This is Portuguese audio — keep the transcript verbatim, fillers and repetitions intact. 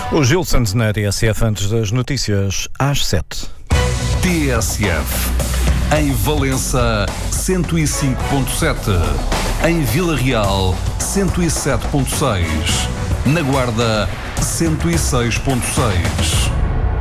O Gil Santos na T S F antes das notícias às sete. T S F. Em Valença, cento e cinco ponto sete. Em Vila Real, cento e sete ponto seis. Na Guarda, cento e seis ponto seis.